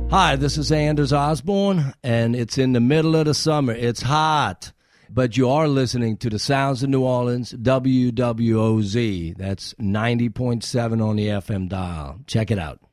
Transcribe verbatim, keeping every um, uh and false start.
Hi, this is Anders Osborne, and it's in the middle of the summer. It's hot, but you are listening to the Sounds of New Orleans, W W O Z. That's ninety point seven on the F M dial. Check it out.